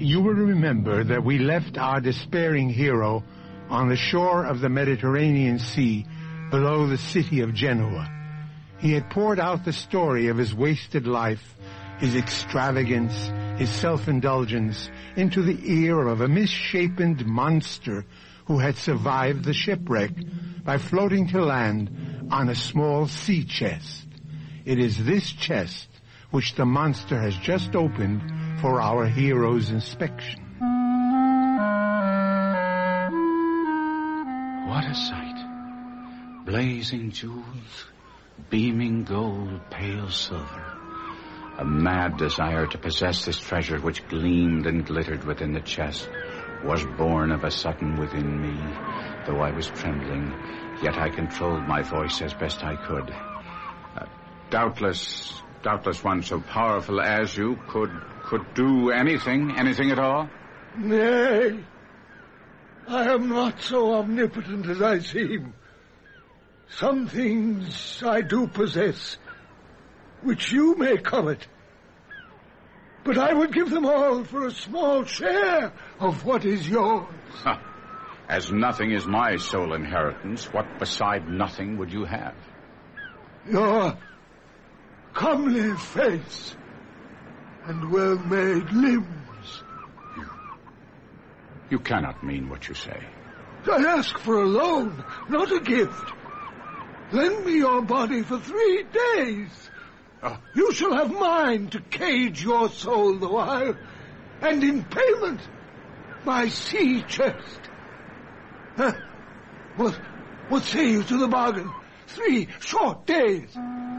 You will remember that we left our despairing hero on the shore of the Mediterranean Sea below the city of Genoa. He had poured out the story of his wasted life, his extravagance, his self-indulgence into the ear of a misshapen monster who had survived the shipwreck by floating to land on a small sea chest. It is this chest which the monster has just opened for our hero's inspection. What a sight. Blazing jewels, beaming gold, pale silver. A mad desire to possess this treasure which gleamed and glittered within the chest was born of a sudden within me. Though I was trembling, yet I controlled my voice as best I could. Doubtless one so powerful as you could do anything at all? Nay, I am not so omnipotent as I seem. Some things I do possess, which you may covet. But I would give them all for a small share of what is yours. As nothing is my sole inheritance, what beside nothing would you have? Your comely face and well-made limbs. You cannot mean what you say. I ask for a loan, not a gift. Lend me your body for 3 days. You shall have mine to cage your soul the while, and in payment, my sea chest. What say you to the bargain? 3 short days.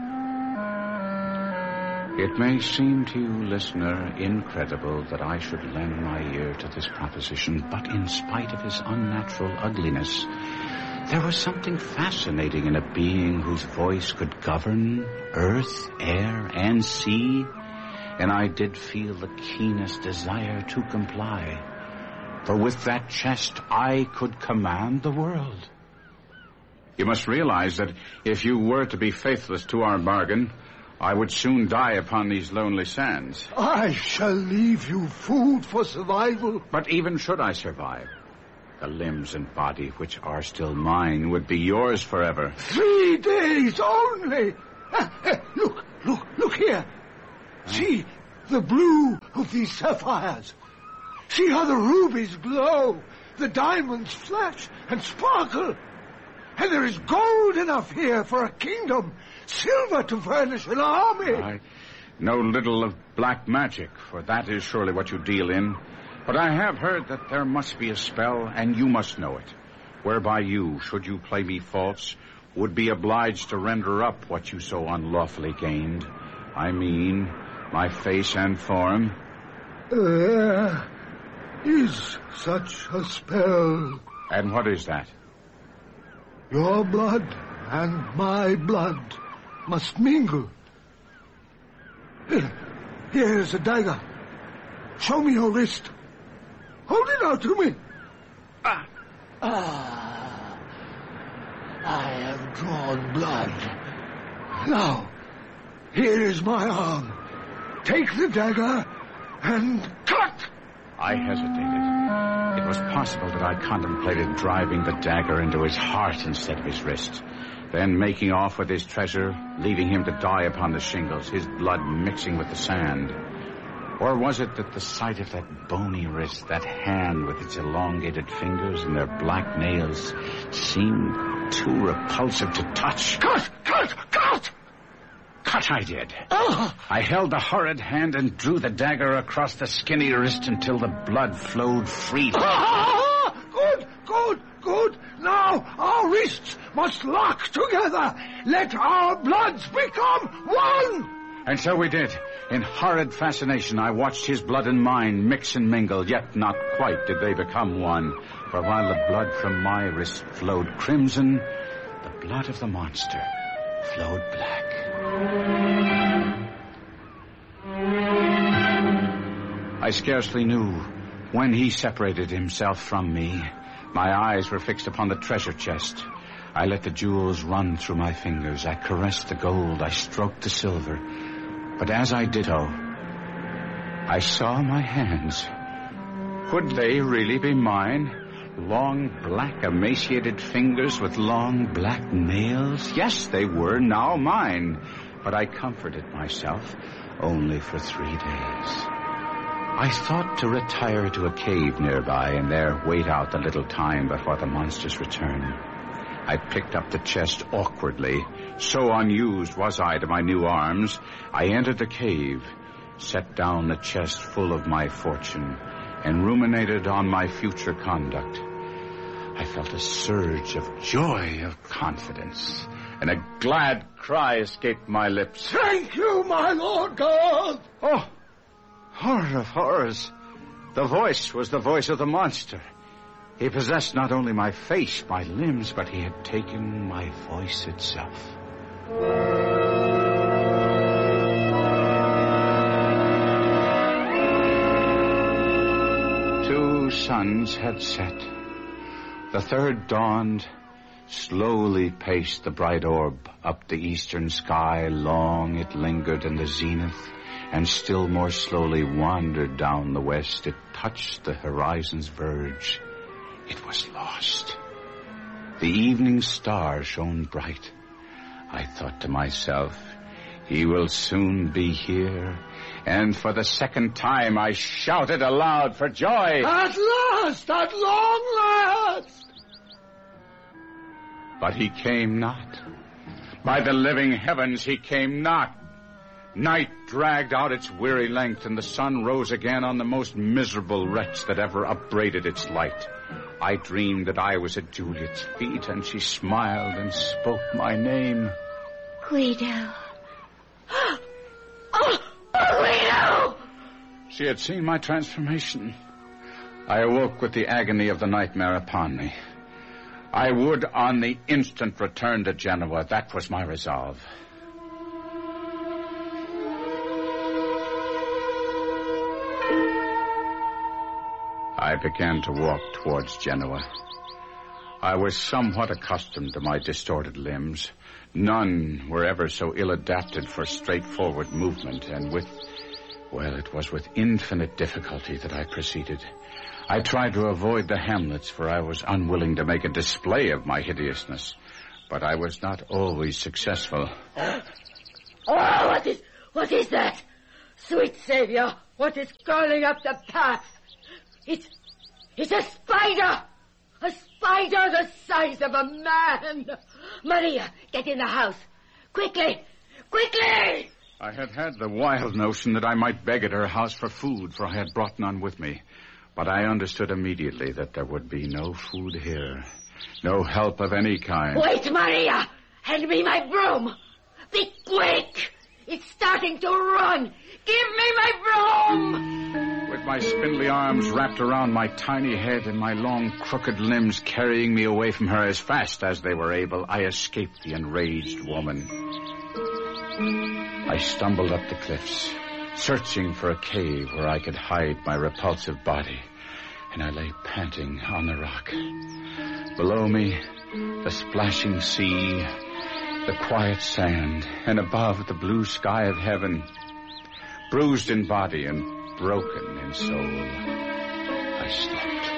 It may seem to you, listener, incredible that I should lend my ear to this proposition, but in spite of his unnatural ugliness, there was something fascinating in a being whose voice could govern earth, air, and sea, and I did feel the keenest desire to comply. For with that chest, I could command the world. You must realize that if you were to be faithless to our bargain, I would soon die upon these lonely sands. I shall leave you food for survival. But even should I survive, the limbs and body which are still mine would be yours forever. 3 days only. Look here. See the blue of these sapphires. See how the rubies glow, the diamonds flash and sparkle. And there is gold enough here for a kingdom, silver to furnish an army. I know little of black magic, for that is surely what you deal in. But I have heard that there must be a spell, and you must know it, whereby you, should you play me false, would be obliged to render up what you so unlawfully gained. I mean, my face and form. There is such a spell. And what is that? Your blood and my blood must mingle. Here is a dagger. Show me your wrist. Hold it out to me. I have drawn blood. Now, here is my arm. Take the dagger and cut! I hesitated. It was possible that I contemplated driving the dagger into his heart instead of his wrist, then making off with his treasure, leaving him to die upon the shingles, his blood mixing with the sand. Or was it that the sight of that bony wrist, that hand with its elongated fingers and their black nails, seemed too repulsive to touch? Cut! Cut I did. I held the horrid hand and drew the dagger across the skinny wrist until the blood flowed freely. Good. Now our wrists must lock together. Let our bloods become one. And so we did. In horrid fascination, I watched his blood and mine mix and mingle, yet not quite did they become one. For while the blood from my wrist flowed crimson, the blood of the monster flowed black. I scarcely knew when he separated himself from me. My eyes were fixed upon the treasure chest. I let the jewels run through my fingers. I caressed the gold. I stroked the silver. But as I did so, I saw my hands Could they really be mine? Long, black, emaciated fingers with long, black nails? Yes, they were now mine. But I comforted myself only for 3 days. I thought to retire to a cave nearby and there wait out the little time before the monster's return. I picked up the chest awkwardly. So unused was I to my new arms. I entered the cave, set down the chest full of my fortune, and ruminated on my future conduct. I felt a surge of joy, of confidence, and a glad cry escaped my lips. Thank you, my Lord God! Oh, horror of horrors. The voice was the voice of the monster. He possessed not only my face, my limbs, but he had taken my voice itself. 2 suns had set. The third dawned, slowly paced the bright orb up the eastern sky. Long it lingered in the zenith, and still more slowly wandered down the west. It touched the horizon's verge. It was lost. The evening star shone bright. I thought to myself, he will soon be here. And for the second time I shouted aloud for joy. At last! At long last! But he came not. By the living heavens, he came not. Night dragged out its weary length, and the sun rose again on the most miserable wretch that ever upbraided its light. I dreamed that I was at Juliet's feet, and she smiled and spoke my name. Guido. Oh, Guido! She had seen my transformation. I awoke with the agony of the nightmare upon me. I would on the instant return to Genoa. That was my resolve. I began to walk towards Genoa. I was somewhat accustomed to my distorted limbs. None were ever so ill-adapted for straightforward movement, and it was with infinite difficulty that I proceeded. I tried to avoid the hamlets, for I was unwilling to make a display of my hideousness, but I was not always successful. Oh, what is that? Sweet Savior, what is crawling up the path? It's a spider! A spider the size of a man! Maria, get in the house. Quickly! Quickly! I had the wild notion that I might beg at her house for food, for I had brought none with me. But I understood immediately that there would be no food here. No help of any kind. Wait, Maria! Hand me my broom! Be quick! It's starting to run! Give me my broom! With my spindly arms wrapped around my tiny head and my long, crooked limbs carrying me away from her as fast as they were able, I escaped the enraged woman. I stumbled up the cliffs, searching for a cave where I could hide my repulsive body, and I lay panting on the rock. Below me, the splashing sea, the quiet sand, and above, the blue sky of heaven. Bruised in body and broken in soul, I slept.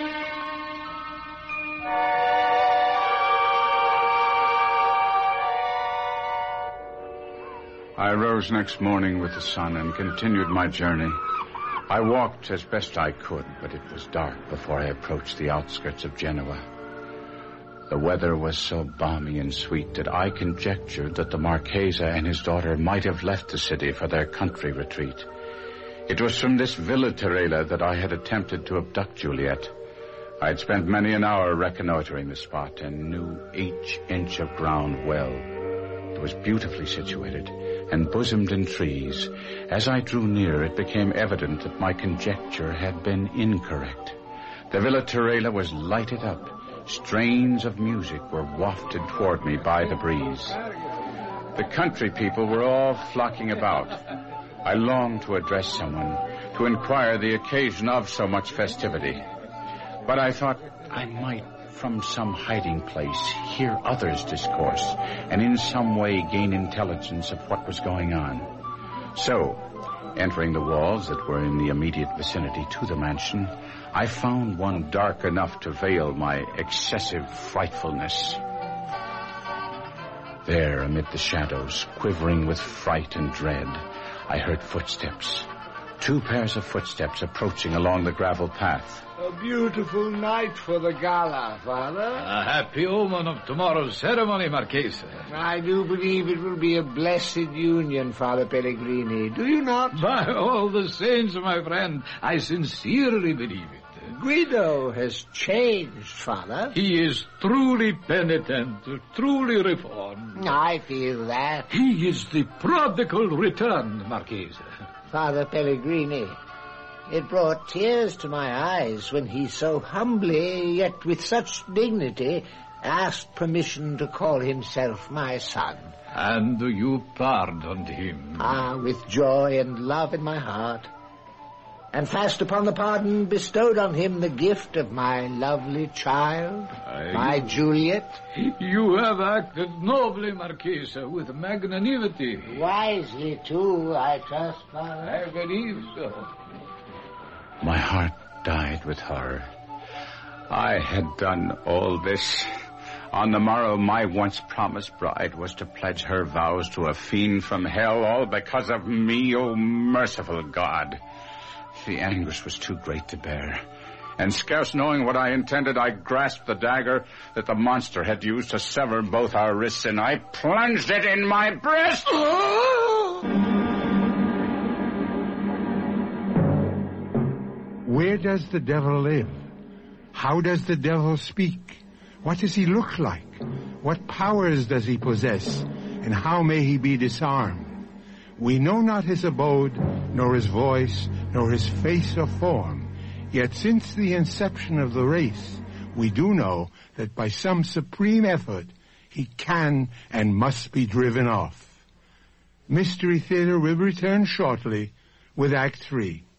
I rose next morning with the sun and continued my journey. I walked as best I could, but it was dark before I approached the outskirts of Genoa. The weather was so balmy and sweet that I conjectured that the Marchese and his daughter might have left the city for their country retreat. It was from this Villa Terela that I had attempted to abduct Juliet. I had spent many an hour reconnoitering the spot and knew each inch of ground well. It was beautifully situated and bosomed in trees. As I drew near, it became evident that my conjecture had been incorrect. The Villa Terela was lighted up. Strains of music were wafted toward me by the breeze. The country people were all flocking about. I longed to address someone, to inquire the occasion of so much festivity. But I thought I might, from some hiding place, hear others discourse, and in some way gain intelligence of what was going on. So, Entering the walls that were in the immediate vicinity to the mansion, I found one dark enough to veil my excessive frightfulness. There, amid the shadows, quivering with fright and dread, I heard footsteps. 2 pairs of footsteps approaching along the gravel path. A beautiful night for the gala, Father. A happy omen of tomorrow's ceremony, Marchese. I do believe it will be a blessed union, Father Pellegrini. Do you not? By all the saints, my friend, I sincerely believe it. Guido has changed, Father. He is truly penitent, truly reformed. I feel that. He is the prodigal returned, Marchese. Father Pellegrini, it brought tears to my eyes when he so humbly, yet with such dignity, asked permission to call himself my son. And you pardoned him? Ah, with joy and love in my heart. And fast upon the pardon bestowed on him the gift of my lovely child, my Juliet. You have acted nobly, Marchese, with magnanimity. Wisely, too, I trust, Father. I believe so. My heart died with horror. I had done all this. On the morrow, my once promised bride was to pledge her vows to a fiend from hell, all because of me, oh merciful God. The anguish was too great to bear, and scarce knowing what I intended, I grasped the dagger that the monster had used to sever both our wrists, and I plunged it in my breast. Where does the devil live? How does the devil speak? What does he look like? What powers does he possess? And how may he be disarmed? We know not his abode, nor his voice, nor his face or form. Yet since the inception of the race, we do know that by some supreme effort, he can and must be driven off. Mystery Theater will return shortly with Act 3.